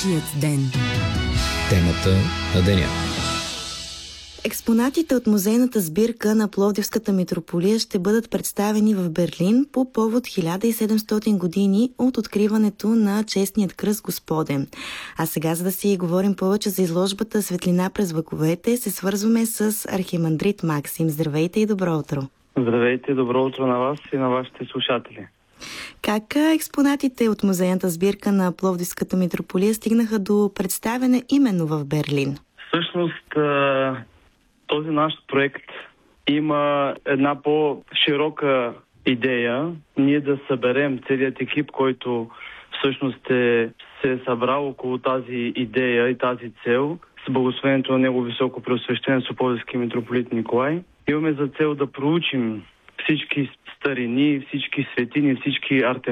Нашият ден. Темата на деня. Експонатите от музейната сбирка на Пловдивската митрополия ще бъдат представени в Берлин по повод 1700 години от откриването на честният кръст Господен. А сега, за да си говорим повече за изложбата Светлина през вековете, се свързваме с архимандрит Максим. Здравейте и добро утро! Здравейте, добро утро на вас и на вашите слушатели. Как експонатите от музейната сбирка на Пловдивската митрополия стигнаха до представяне именно в Берлин? Всъщност, този наш проект има една по-широка идея. Ние да съберем целият екип, който всъщност се е събрал около тази идея и тази цел с благословението на Него високо преосвещен Сополевски митрополит Николай. Имаме за цел да проучим всички старини, всички светини, всички артефакти,